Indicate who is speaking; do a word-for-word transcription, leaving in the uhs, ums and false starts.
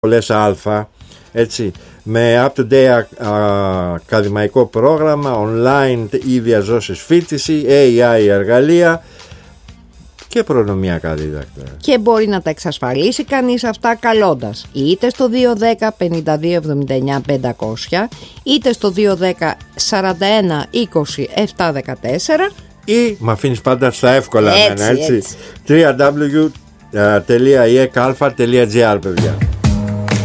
Speaker 1: πολλές αλφα, έτσι, με up-to-date ακαδημαϊκό πρόγραμμα, online ή διαζώσεις φοιτηση, έι άι εργαλεία και προνομιακά δίδακτρα.
Speaker 2: Και μπορεί να τα εξασφαλίσει κανείς αυτά καλώντας είτε στο δύο δέκα πενήντα δύο εβδομήντα εννιά πεντακόσια, είτε στο δύο δέκα σαράντα ένα είκοσι επτακόσια δεκατέσσερα,
Speaker 1: ή μ' αφήνεις πάντα στα εύκολα,
Speaker 2: έτσι,
Speaker 1: εμένα, έτσι,
Speaker 2: έτσι.
Speaker 1: double-u double-u double-u τελεία ι εκ αλφα τελεία τζι άρ, παιδιά.